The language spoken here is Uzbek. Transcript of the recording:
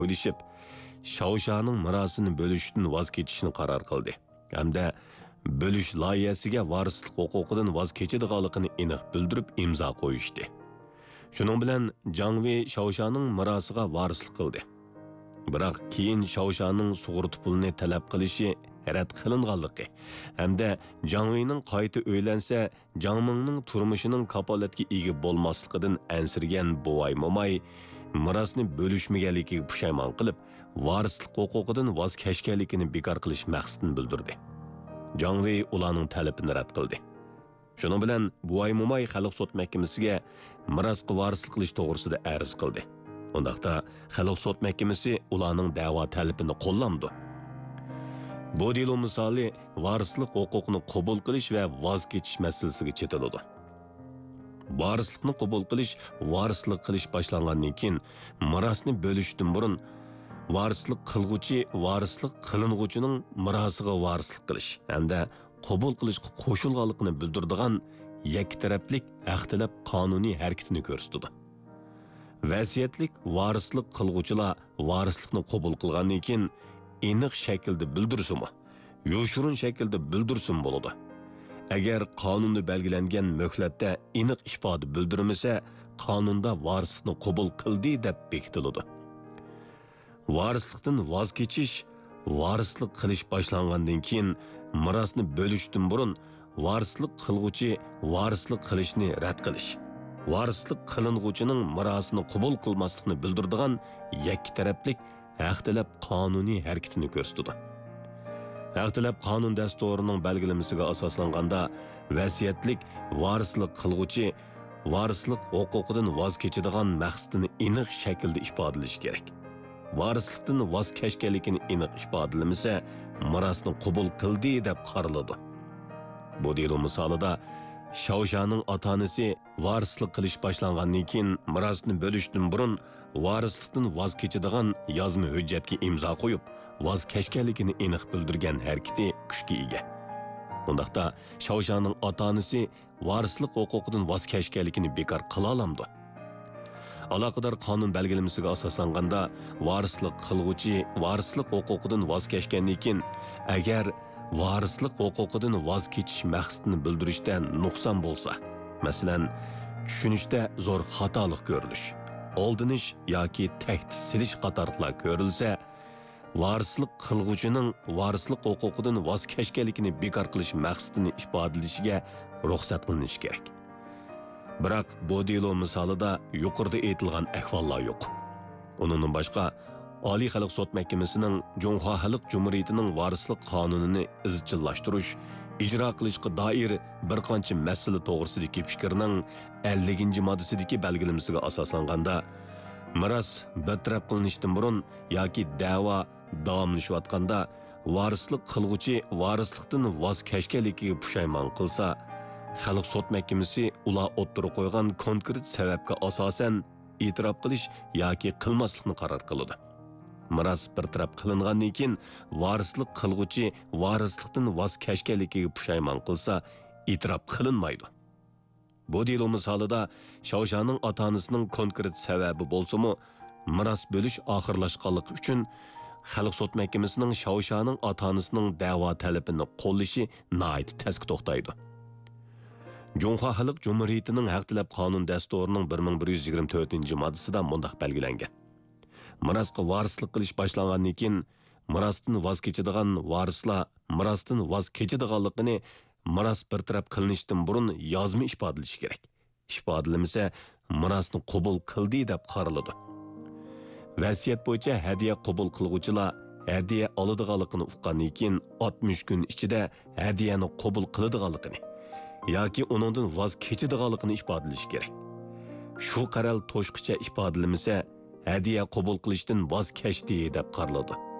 o'ylashib, Şavşaning mirosini bo'lishdan voz kechishni qaror qildi. Hamda bo'lish loyihasiga varislik huquqidan voz kechadiganligini aniq bildirib imzo qo'yishdi. Shuning bilan Jangvi Şavşaning mirosiga varislik qildi. Biroq keyin Şavşaning sug'urta pulini talab qilishi rad qilinganligi hamda Jangvining qayta o'ylansa Jangmingning turmushining kapolatga ega bo'lmasligidan ansirgan Buvay Momay mirosni bo'lishmaganligiga pushaymon qilib, varislik huquqidan voz kechganligini bekor qilish maqsadini bildirdi. Jangvi ularning talabini rad qildi. Shuning bilan Buvay Momay xalq sud mahkamasiga mirosga varislik qilish to'g'risida arz qildi. Undaqda xalq sud mahkamasi ularning da'vo talabini qo'llamdi. Bu delo misoli varislik huquqini qabul qilish va voz kechish masalasiga chetiladi. Varislikni qabul qilish, varislik qilish boshlangandan keyin mirosni bo'lishdan burun varislik qilguvchi, varislik qilinguchining mirosiga varislik qilish hamda qabul qilishga qo'shilganligini bildiradigan yakka taraflik ixtilof qonuniy harakatini ko'rsatadi. Vasiyatlik varislik qilguvchilar varislikni qabul qilgandan keyin aniq shaklda bildirsinmi, yo'shurun shaklda bildirsin bo'ladi. Agar qonunda belgilangan muhlatda aniq ifoda bildirmasa, qonunda varislikni qabul qildi deb bekitiladi. Varislikdan voz kechish, varislik qilish boshlangandan keyin mirosni bo'lishdan burun varislik qilguvchi varislik qilishni rad qilish, varislik qilinguchining mirosini qabul qilmaslikni bildiradigan yakka taraflik ixtilof qonuniy harakatini ko'rsatadi. Ixtilof qonun dasturining belgilamasiga asoslanganda vasiyatlik varislik qilguvchi varislik huquqidan voz kechadigan maqsadini aniq shaklda ifodalash kerak. Varislikdan voz kechganligini aniq ifodalamasa, mirosni qabul qildi deb qaraladi. Bu delo misolida Şavşaning ota-onasi varislik qilish boshlangandan keyin mirosni bo'lishdan burun varislikdan voz kechadigan yozma hujjatga imzo qo'yib, voz kechganligini aniq bildirgan harakati kuchga ega. Undaqda Şavşaning ota-onasi varislik huquqidan voz kechganligini bekor qila olamdi. Aloqador qonun belgilamasiga asoslanganda varislik qilguvchi varislik huquqidan voz kechgandan keyin agar varislik huquqidan voz kechish maqsadini bildirishdan nuqson bo'lsa, masalan, tushunishda zo'r xatolik ko'rilish, oldinish yoki tahdid silish qatorliqlar ko'rilsa, varislik qilguvchining varislik huquqidan voz kechganligini bekor qilish maqsadini ifodalashiga ruxsat qilinishi kerak. Biroq bu delo misolida yuqorida aytilgan ahvollar yo'q. Uningdan boshqa Oliy xalq sud mahkamasining Jonghwa Xalq Jumhuriyatining varislik qonunini izchillashtirish, ijro qilishga doir bir qancha masala to'g'risidagi fikrining 50-moddasidagi belgilamasiga asoslanganda, miros bartaraf qilinishdan burun yoki da'vo davomlashayotganda varislik qilguvchi varislikdan voz kechganligiga pushaymon qilsa, xalq sud mahkamasi ular o'ttirib qo'ygan konkret sababga asosan e'tirof qilish yoki qilmaslikni qaror qiladi. Miros bartaraf qilingandan keyin varislik qilguvchi varislikdan voz kechganligiga pushaymon qilsa, e'tirof qilinmaydi. Bu delo misolida Şavşaning ota-onasining konkret sababi bo'lsa-mu, miros bo'lish oxirlashganligi uchun xalq sud mahkamasining Şavşaning ota-onasining da'vo talabini qo'llashi nihoyat tezga to'xtaydi. Jonghwa Xalq Jumhuriyatining Ixtilof qonun dasturining 1124-moddasida mundaq belgilangan. Mirosga varislik qilish boshlangandan keyin mirosdan voz kechadigan varislar mirosdan voz kechadiganligini miros bartaraf qilinishdan burun yozma ifodalashi kerak. Ifodalamasa, mirosni qabul qildi deb qaraladi. Vasiyat bo'yicha hadiya qabul qilguvchilar hadiya oladiganligini uqqandan keyin 60 kun ichida hadiyani qabul qiladiganligini yoki uningdan voz kechadiganligini ifodalashi kerak. Shu qaral to'shqicha ifodalamasa, hadiya qabul qilishdan voz kechdi deb qaraladi.